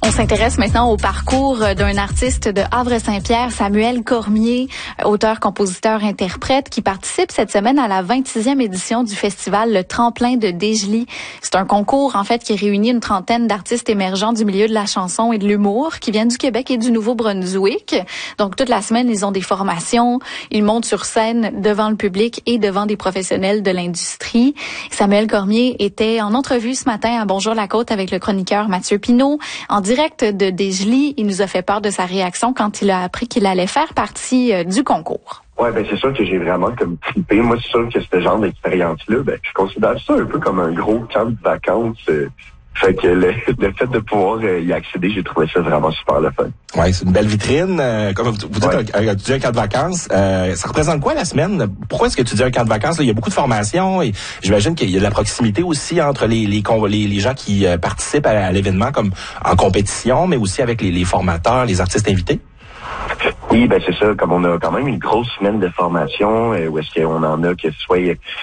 On s'intéresse maintenant au parcours d'un artiste de Havre-Saint-Pierre, Samuel Cormier, auteur, compositeur, interprète, qui participe cette semaine à la 26e édition du festival Le Tremplin de Desjely. C'est un concours, en fait, qui réunit une trentaine d'artistes émergents du milieu de la chanson et de l'humour qui viennent du Québec et du Nouveau-Brunswick. Donc, toute la semaine, ils ont des formations, ils montent sur scène devant le public et devant des professionnels de l'industrie. Samuel Cormier était en entrevue ce matin à Bonjour la Côte avec le chroniqueur Mathieu Pinault. En direct de Desjely, il nous a fait part de sa réaction quand il a appris qu'il allait faire partie du concours. Ouais, ben c'est sûr que j'ai vraiment comme trippé. Moi, c'est sûr que ce genre d'expérience-là, je considère ça un peu comme un gros camp de vacances. Fait que le fait de pouvoir y accéder, j'ai trouvé ça vraiment super le fun. Ouais, c'est une belle vitrine. Comme vous dites, tu dis un camp de vacances. Ça représente quoi la semaine? Pourquoi est-ce que tu dis un camp de vacances? Là, il y a beaucoup de formations et j'imagine qu'il y a de la proximité aussi entre les gens qui participent à l'événement comme en compétition, mais aussi avec les formateurs, les artistes invités. Oui, ben c'est ça. Comme on a quand même une grosse semaine de formation, où est-ce qu'on en a que ce soit